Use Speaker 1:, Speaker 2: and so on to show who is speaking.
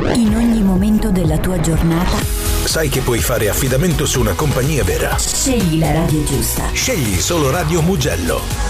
Speaker 1: In ogni momento della tua giornata
Speaker 2: sai che puoi fare affidamento su una compagnia vera.
Speaker 1: scegli la radio giusta.
Speaker 2: Scegli solo Radio Mugello.